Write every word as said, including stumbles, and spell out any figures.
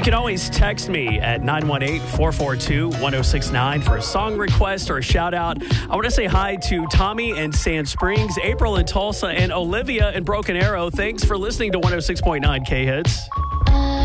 can always text me at nine one eight, four four two, one oh six nine for a song request or a shout out. I want to say hi to Tommy in Sand Springs, April in Tulsa, and Olivia in Broken Arrow. Thanks for listening to one oh six point nine K-Hits.